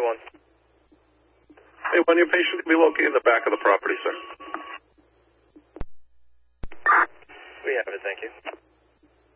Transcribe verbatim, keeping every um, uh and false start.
one. Hey, one, your patient can be located in the back of the property, sir. We have it, thank you.